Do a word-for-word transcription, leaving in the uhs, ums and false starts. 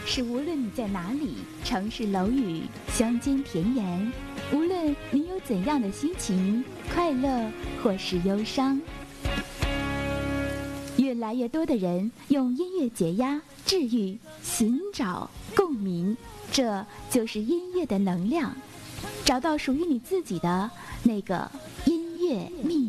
是无论你在哪里，城市楼宇、乡间田园，无论你有怎样的心情，快乐或是忧伤，越来越多的人用音乐解压、治愈、寻找共鸣，这就是音乐的能量。找到属于你自己的那个音乐秘密。